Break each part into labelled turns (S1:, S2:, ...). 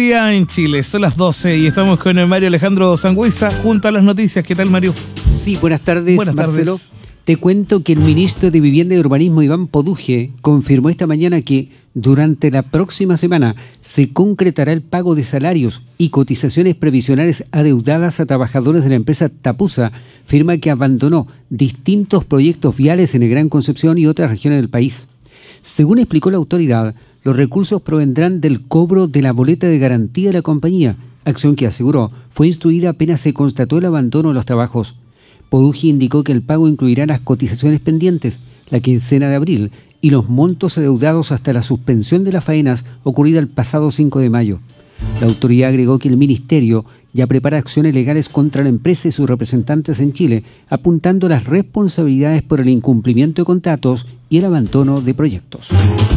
S1: día en Chile, son las 12 y estamos con el Mario Alejandro Sangüesa junto a las noticias. ¿Qué tal, Mario?
S2: Sí, buenas tardes,
S1: Buenas
S2: Marcelo.
S1: tardes.
S2: Te cuento que el ministro de Vivienda y Urbanismo, Iván Poduje, confirmó esta mañana que durante la próxima semana se concretará el pago de salarios y cotizaciones previsionales adeudadas a trabajadores de la empresa Tapusa, firma que abandonó distintos proyectos viales en el Gran Concepción y otras regiones del país. Según explicó la autoridad, los recursos provendrán del cobro de la boleta de garantía de la compañía, acción que aseguró fue instruida apenas se constató el abandono de los trabajos. Poduje indicó que el pago incluirá las cotizaciones pendientes, la quincena de abril y los montos adeudados hasta la suspensión de las faenas ocurrida el pasado 5 de mayo. La autoridad agregó que el ministerio ya prepara acciones legales contra la empresa y sus representantes en Chile, apuntando las responsabilidades por el incumplimiento de contratos y el abandono de proyectos.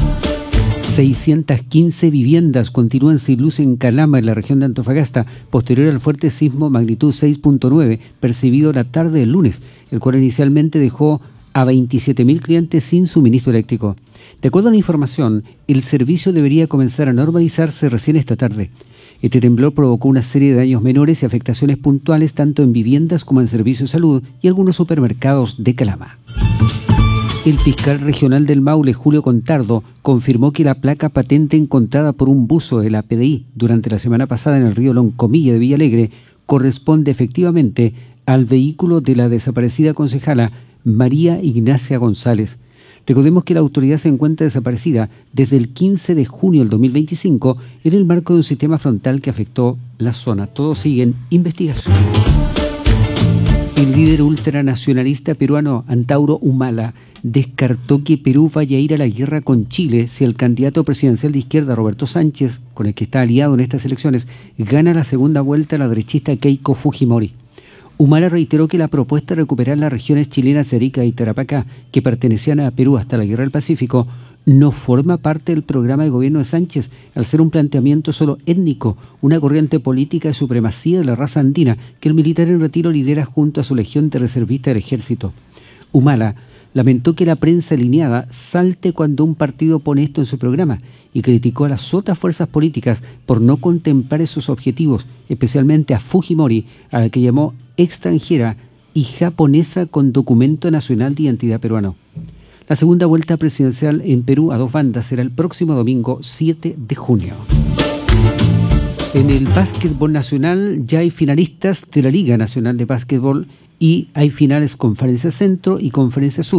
S2: 615 viviendas continúan sin luz en Calama, en la región de Antofagasta, posterior al fuerte sismo magnitud 6.9 percibido la tarde del lunes, el cual inicialmente dejó a 27.000 clientes sin suministro eléctrico. De acuerdo a la información, el servicio debería comenzar a normalizarse recién esta tarde. Este temblor provocó una serie de daños menores y afectaciones puntuales tanto en viviendas como en servicios de salud y algunos supermercados de Calama. El fiscal regional del Maule, Julio Contardo, confirmó que la placa patente encontrada por un buzo de la PDI durante la semana pasada en el río Loncomilla de Villalegre corresponde efectivamente al vehículo de la desaparecida concejala María Ignacia González. Recordemos que la autoridad se encuentra desaparecida desde el 15 de junio del 2025 en el marco de un sistema frontal que afectó la zona. Todos siguen investigación. El líder ultranacionalista peruano Antauro Humala descartó que Perú vaya a ir a la guerra con Chile si el candidato presidencial de izquierda Roberto Sánchez, con el que está aliado en estas elecciones, gana la segunda vuelta a la derechista Keiko Fujimori. Humala reiteró que la propuesta de recuperar las regiones chilenas de Arica y Tarapacá, que pertenecían a Perú hasta la Guerra del Pacífico, no forma parte del programa de gobierno de Sánchez, al ser un planteamiento solo étnico, una corriente política de supremacía de la raza andina que el militar en retiro lidera junto a su legión de reservistas del ejército. Humala lamentó que la prensa alineada salte cuando un partido pone esto en su programa y criticó a las otras fuerzas políticas por no contemplar esos objetivos, especialmente a Fujimori, a la que llamó extranjera y japonesa con documento nacional de identidad peruano. La segunda vuelta presidencial en Perú a dos bandas será el próximo domingo 7 de junio. En el básquetbol nacional ya hay finalistas de la Liga Nacional de Básquetbol y hay finales Conferencia Centro y Conferencia Sur.